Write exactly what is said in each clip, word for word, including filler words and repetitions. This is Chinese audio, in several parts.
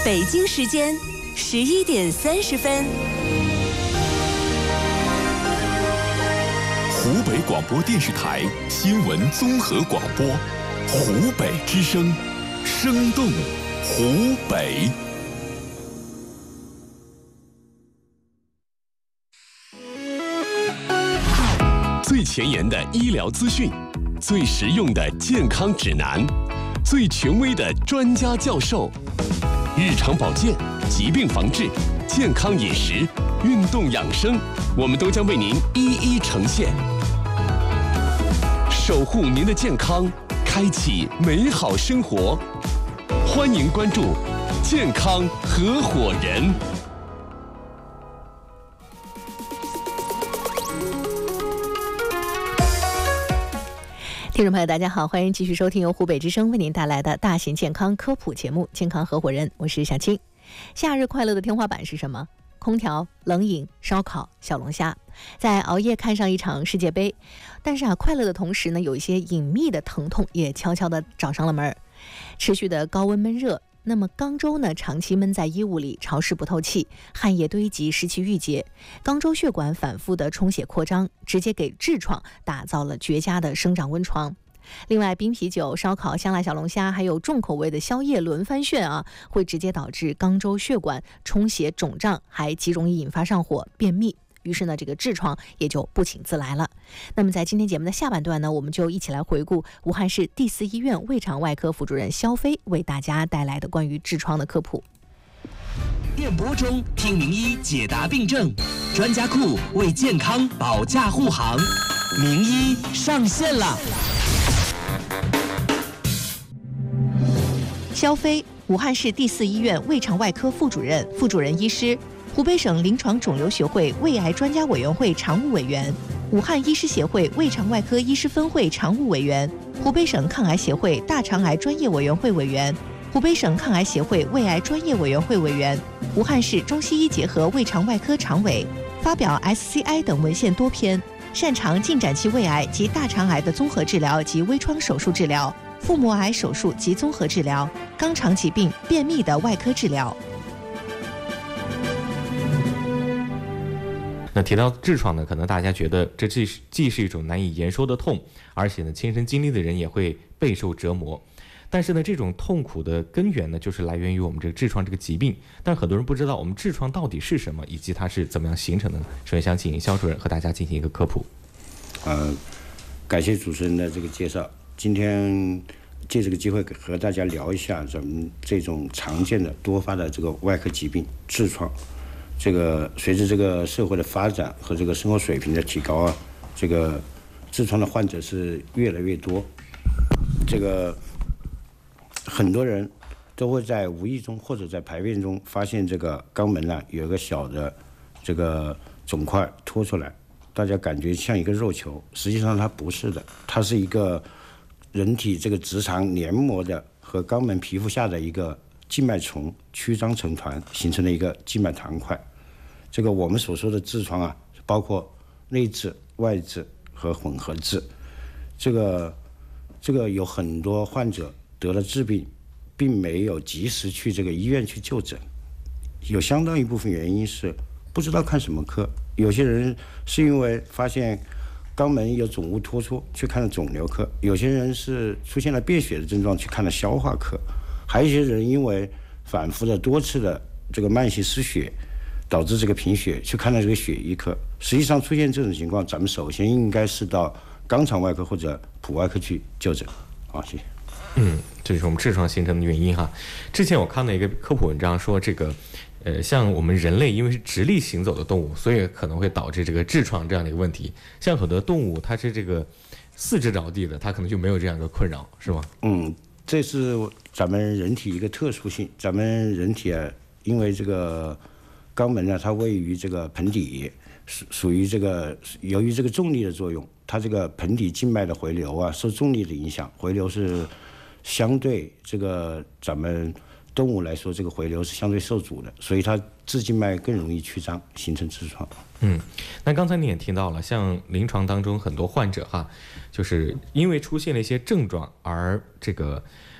北京时间十一点三十分。 湖北广播电视台新闻综合广播，湖北之声，生动湖北。最前沿的医疗资讯，最实用的健康指南，最权威的专家教授，日常保健、疾病防治、健康饮食、运动养生，我们都将为您一一呈现，守护您的健康，开启美好生活。欢迎关注健康合伙人。 听众朋友大家好，欢迎继续收听由湖北之声为您带来的大型健康科普节目《健康合伙人》，我是小青。夏日快乐的天花板是什么？空调、冷饮、烧烤、小龙虾，在熬夜看上一场世界杯。但是啊，快乐的同时呢，有一些隐秘的疼痛也悄悄地找上了门。持续的高温闷热，那么肛周呢，长期闷在衣物里，潮湿不透气，汗液堆积，湿气郁结，肛周血管反复的充血扩张，直接给痔疮打造了绝佳的生长温床。另外，冰啤酒、烧烤、香辣小龙虾，还有重口味的宵夜轮番炫啊，会直接导致肛周血管充血肿胀，还极容易引发上火、便秘。于是呢，这个痔疮也就不请自来了。那么在今天节目的下半段呢，我们就一起来回顾武汉市第四医院胃肠外科副主任肖飞为大家带来的关于痔疮的科普。 电波中听名医解答病症，专家库为健康保驾护航，名医上线了。 肖飞，武汉市第四医院胃肠外科副主任、副主任医师，湖北省临床肿瘤学会胃癌专家委员会常务委员，武汉医师协会胃肠外科医师分会常务委员，湖北省抗癌协会大肠癌专业委员会委员，湖北省抗癌协会胃癌专业委员会委员，武汉市中西医结合胃肠外科常委，发表 S C I 等文献多篇，擅长进展期胃癌及大肠癌的综合治疗及微创手术治疗，腹膜癌手术及综合治疗，肛肠疾病、便秘的外科治疗。 那提到痔疮呢，可能大家觉得这既是既是一种难以言说的痛，而且呢，亲身经历的人也会备受折磨。但是呢，这种痛苦的根源呢，就是来源于我们这个痔疮这个疾病。但很多人不知道我们痔疮到底是什么，以及它是怎么样形成的呢？首先想请肖主任和大家进行一个科普。 呃，感谢主持人的这个介绍。今天借这个机会和大家聊一下咱们这种常见的多发的这个外科疾病痔疮。这个随着这个社会的发展和这个生活水平的提高啊，这个痔疮的患者是越来越多。这个很多人都会在无意中或者在排便中发现这个肛门啊有一个小的这个肿块凸出来，大家感觉像一个肉球，实际上它不是的，它是一个人体这个直肠黏膜的和肛门皮肤下的一个静脉丛曲张成团形成的一个静脉糖块。这个我们所说的痔疮啊，包括内痔、外痔和混合痔。这个这个有很多患者得了痔病，并没有及时去这个医院去就诊，有相当一部分原因是不知道看什么科。有些人是因为发现肛门有肿物突出去看了肿瘤科，有些人是出现了便血的症状去看了消化科，还有一些人因为反复的多次的这个慢性失血导致这个贫血去看了这个血液科。实际上出现这种情况，咱们首先应该是到肛肠外科或者普外科去就诊。好，谢谢。 嗯，这就是我们痔疮形成的原因哈。之前我看了一个科普文章说，这个呃，像我们人类因为是直立行走的动物，所以可能会导致这个痔疮这样的一个问题。像很多动物它是这个四肢着地的，它可能就没有这样一个困扰，是吗？ 嗯，这是咱们人体一个特殊性。咱们人体啊，因为这个肛门呢，它位于这个盆底，属属于这个由于这个重力的作用，它这个盆底静脉的回流啊，受重力的影响，回流是相对这个咱们动物来说，这个回流是相对受阻的，所以它痔静脉更容易曲张，形成痔疮。 嗯，那刚才你也听到了，像临床当中很多患者哈，就是因为出现了一些症状而这个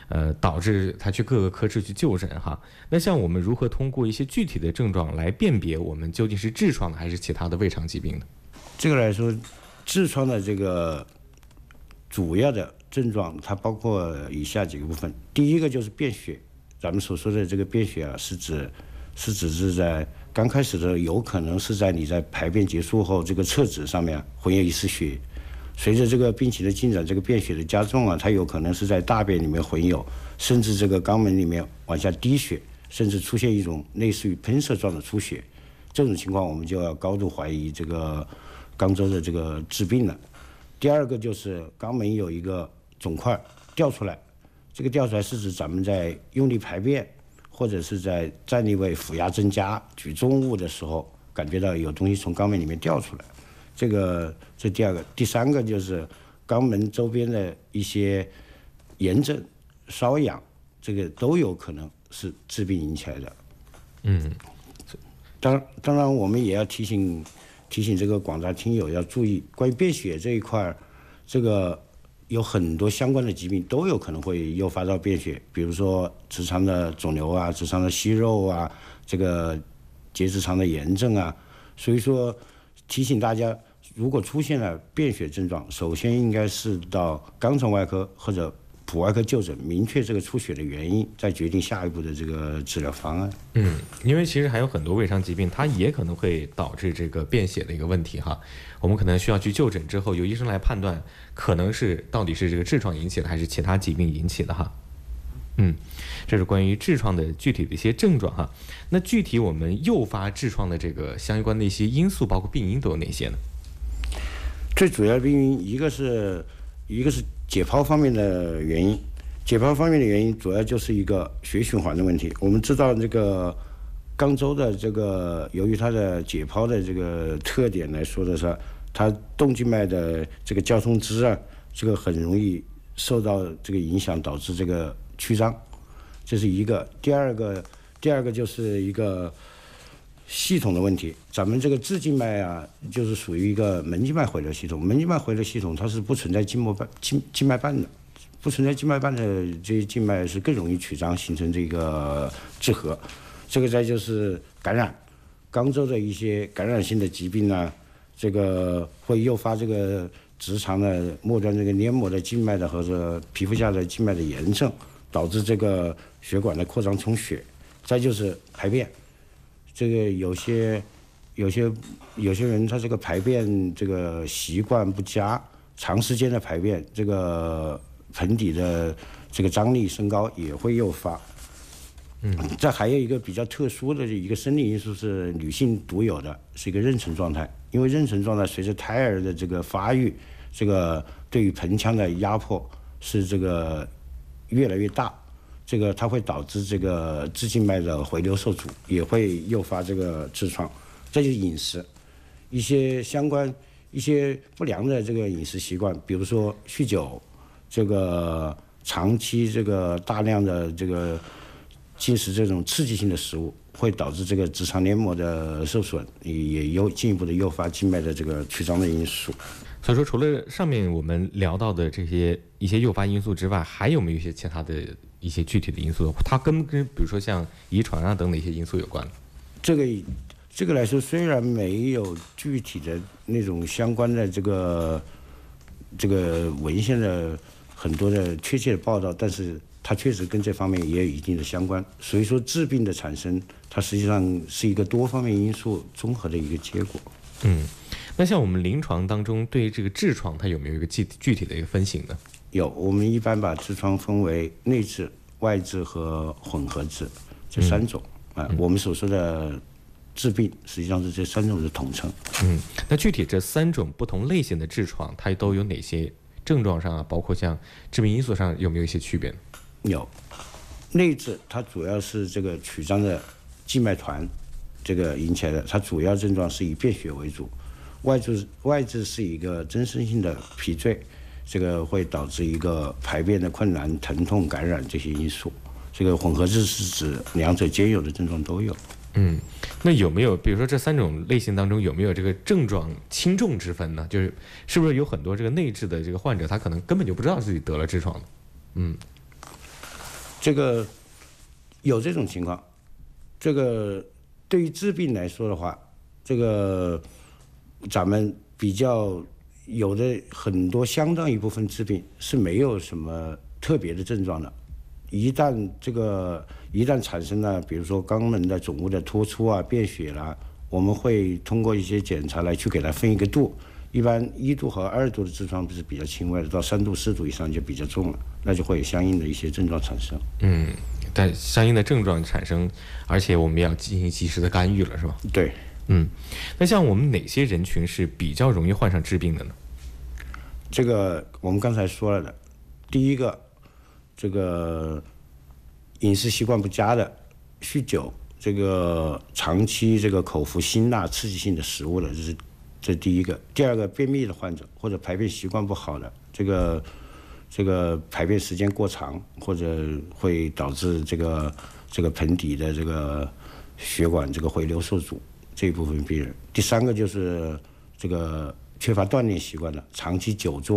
呃，导致他去各个科室去就诊哈。那像我们如何通过一些具体的症状来辨别我们究竟是痔疮还是其他的胃肠疾病呢？ 这个来说，痔疮的这个主要的症状，它包括以下几个部分。第一个就是便血，咱们所说的这个便血啊，是指是指是在刚开始的时候，有可能是在你在排便结束后，这个厕纸上面混有一丝血。随着这个病情的进展，这个便血的加重啊，它有可能是在大便里面混有，甚至这个肛门里面往下滴血，甚至出现一种类似于喷射状的出血。这种情况我们就要高度怀疑这个肛周的这个致病了。第二个就是肛门有一个肿块掉出来，这个掉出来是指咱们在用力排便或者是在站立位、腹压增加、举重物的时候，感觉到有东西从肛门里面掉出来。这个这第二个，第三个就是肛门周边的一些炎症、瘙痒，这个都有可能是致病引起来的。 嗯， 当当然我们也要提醒提醒这个广大听友要注意，关于便血这一块，这个有很多相关的疾病都有可能会诱发到便血，比如说直肠的肿瘤啊、直肠的息肉啊、这个结直肠的炎症啊，所以说提醒大家，如果出现了便血症状，首先应该是到肛肠外科或者普外科就诊，明确这个出血的原因，再决定下一步的这个治疗方案。 嗯，因为其实还有很多胃肠疾病，它也可能会导致这个便血的一个问题哈。我们可能需要去就诊之后，由医生来判断，可能是到底是这个痔疮引起的，还是其他疾病引起的哈。嗯，这是关于痔疮的具体的一些症状哈。那具体我们诱发痔疮的这个相关的一些因素，包括病因都有哪些呢？ 最主要的病因，一个是一个是解剖方面的原因，解剖方面的原因主要就是一个血循环的问题。我们知道这个肛周的这个，由于它的解剖的这个特点来说的是，它动静脉的这个交通支啊，这个很容易受到这个影响，导致这个曲张，这是一个。第二个，第二个就是一个系统的问题。咱们这个至静脉啊，就是属于一个门静脉回流系统。门静脉回流系统它是不存在静脉瓣、静静脉瓣的，不存在静脉瓣的这些静脉是更容易曲张，形成这个滞合。这个再就是感染，肛周的一些感染性的疾病呢，这个会诱发这个直肠的末端这个黏膜的静脉的或者皮肤下的静脉的炎症，导致这个血管的扩张充血。再就是排便，这个有些有些有些人他这个排便这个习惯不佳，长时间的排便，这个盆底的这个张力升高也会诱发。嗯，这还有一个比较特殊的一个生理因素是女性独有的，是一个妊娠状态。因为妊娠状态随着胎儿的这个发育，这个对于盆腔的压迫是这个越来越大，这个它会导致这个至静脉的回流受阻，也会诱发这个痔疮。这就是饮食，一些相关一些不良的这个饮食习惯，比如说酗酒，这个长期这个大量的这个进食这种刺激性的食物，会导致这个直肠黏膜的受损，也有进一步的诱发静脉的这个曲张的因素。 所以说，除了上面我们聊到的这些一些诱发因素之外，还有没有一些其他的一些具体的因素？它跟跟比如说像遗传啊等哪些因素有关？ 这个这个来说，虽然没有具体的那种相关的这个这个文献的很多的确切的报道，但是它确实跟这方面也有一定的相关。所以说，致病的产生，它实际上是一个多方面因素综合的一个结果。 嗯。那像我们临床当中对这个痔疮，它有没有一个具具体的一个分型呢？ 有，我们一般把痔疮分为内痔、外痔和混合痔这三种、嗯、啊。我们所说的致病实际上是这三种的统称。 嗯，那具体这三种不同类型的痔疮，它都有哪些症状上啊，包括像致病因素上有没有一些区别呢？ 有，内痔它主要是这个曲张的静脉团这个引起来的，它主要症状是以便血为主。外痔外痔是一个增生性的皮赘，这个会导致一个排便的困难、疼痛、感染这些因素。这个混合痔是指两者皆有的症状都有。 嗯，那有没有比如说这三种类型当中有没有这个症状轻重之分呢？就是是不是有很多这个内痔的这个患者，他可能根本就不知道自己得了痔疮的？嗯， 这个有这种情况。这个对于治病来说的话，这个咱们比较有的很多相当一部分治病是没有什么特别的症状的。一旦这个一旦产生了，比如说肛门的肿物的脱出啊、便血啦，我们会通过一些检查来去给它分一个度。一般一度和二度的痔疮是比较轻微的，到三度、四度以上就比较重了，那就会有相应的一些症状产生。 嗯，但相应的症状产生，而且我们也要进行及时的干预了，是吧？ 对。 嗯，那像我们哪些人群是比较容易患上痔病的呢？ 这个我们刚才说了的，第一个，这个饮食习惯不佳的，酗酒，这个长期这个口服辛辣刺激性的食物的，这是这是第一个。第二个，便秘的患者或者排便习惯不好的，这个这个排便时间过长，或者会导致这个这个盆底的这个血管这个回流受阻。这一部分病人，第三个就是这个缺乏锻炼习惯的，长期久坐